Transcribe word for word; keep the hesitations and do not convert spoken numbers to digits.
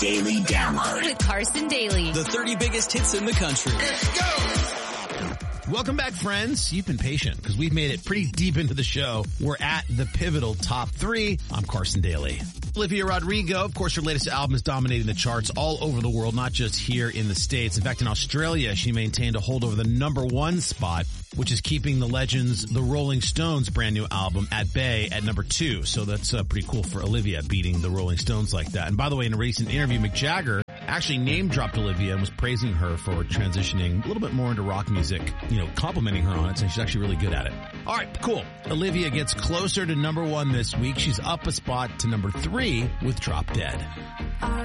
Daily Download with Carson Daly. The thirty biggest hits in the country. Let's go! Welcome back, friends. You've been patient because we've made it pretty deep into the show. We're at the pivotal top three. I'm Carson Daly. Olivia Rodrigo, of course, her latest album is dominating the charts all over the world, not just here in the States. In fact, in Australia, she maintained a hold over the number one spot, which is keeping the Legends, the Rolling Stones' brand new album at bay at number two. So that's uh, pretty cool for Olivia, beating the Rolling Stones like that. And by the way, in a recent interview, Mick Jagger actually name-dropped Olivia and was praising her for transitioning a little bit more into rock music, you know, complimenting her on it, saying she's actually really good at it. All right, cool. Olivia gets closer to number one this week. She's up a spot to number three with Drop Dead.